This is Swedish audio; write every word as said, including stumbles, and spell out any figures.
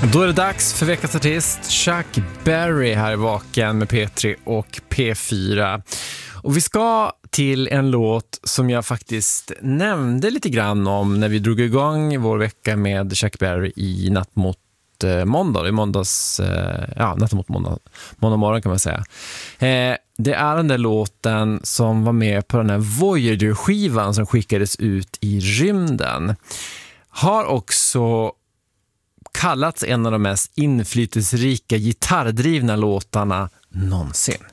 Då är det dags för veckans artist Chuck Berry här i Vaken med P tre och P fyra. Och vi ska till en låt som jag faktiskt nämnde lite grann om när vi drog igång vår vecka med Chuck Berry i natt mot eh, måndag. I måndags, eh, ja, natt mot måndag, måndag morgon kan man säga. Eh, det är den där låten som var med på den här Voyager-skivan som skickades ut i rymden. Har också kallats en av de mest inflytelserika gitarrdrivna låtarna någonsin.